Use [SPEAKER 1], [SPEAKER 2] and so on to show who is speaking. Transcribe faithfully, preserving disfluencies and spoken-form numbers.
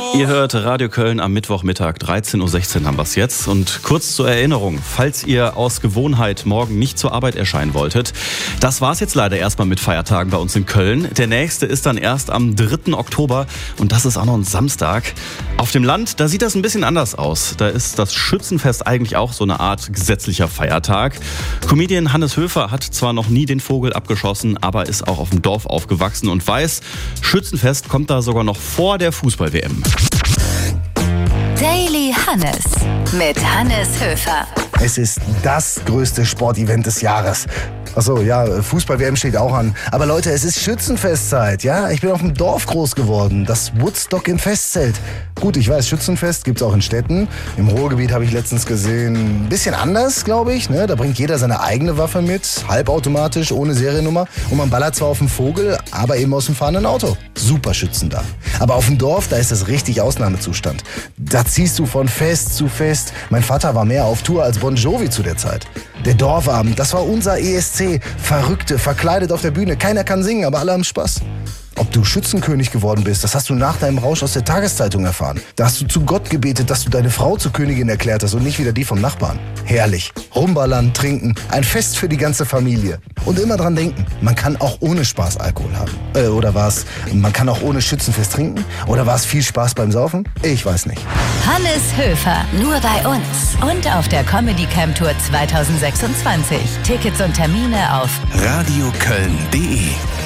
[SPEAKER 1] Ihr hört Radio Köln am Mittwochmittag, dreizehn Uhr sechzehn haben wir es jetzt. Und kurz zur Erinnerung, falls ihr aus Gewohnheit morgen nicht zur Arbeit erscheinen wolltet, das war es jetzt leider erstmal mit Feiertagen bei uns in Köln. Der nächste ist dann erst am dritten Oktober und das ist auch noch ein Samstag. Auf dem Land, da sieht das ein bisschen anders aus. Da ist das Schützenfest eigentlich auch so eine Art gesetzlicher Feiertag. Comedian Hannes Höfer hat zwar noch nie den Vogel abgeschossen, aber ist auch auf dem Dorf aufgewachsen und weiß, Schützenfest kommt da sogar noch vor der Fußball-W M.
[SPEAKER 2] Daily Hannes mit Hannes Höfer.
[SPEAKER 3] Es ist das größte Sportevent des Jahres. Achso, ja, Fußball-W M steht auch an. Aber Leute, es ist Schützenfestzeit, ja? Ich bin auf dem Dorf groß geworden. Das Woodstock im Festzelt. Gut, ich weiß, Schützenfest gibt's auch in Städten. Im Ruhrgebiet habe ich letztens gesehen, ein bisschen anders, glaube ich. Ne? Da bringt jeder seine eigene Waffe mit, halbautomatisch, ohne Seriennummer. Und man ballert zwar auf den Vogel, aber eben aus dem fahrenden Auto. Super Schützen da. Aber auf dem Dorf, da ist das richtig Ausnahmezustand. Da ziehst du von Fest zu Fest. Mein Vater war mehr auf Tour als Bon Jovi zu der Zeit. Der Dorfabend, das war unser E S C. Verrückte, verkleidet auf der Bühne. Keiner kann singen, aber alle haben Spaß. Ob du Schützenkönig geworden bist, das hast du nach deinem Rausch aus der Tageszeitung erfahren. Da hast du zu Gott gebetet, dass du deine Frau zur Königin erklärt hast und nicht wieder die vom Nachbarn. Herrlich. Rumballern, trinken, ein Fest für die ganze Familie. Und immer dran denken, man kann auch ohne Spaß Alkohol haben. Äh, oder war es, man kann auch ohne Schützenfest trinken? Oder war es viel Spaß beim Saufen? Ich weiß nicht.
[SPEAKER 2] Hannes Höfer, nur bei uns. Und auf der Comedy Camp Tour zwanzig sechsundzwanzig. Tickets und Termine auf
[SPEAKER 4] radioköln punkt de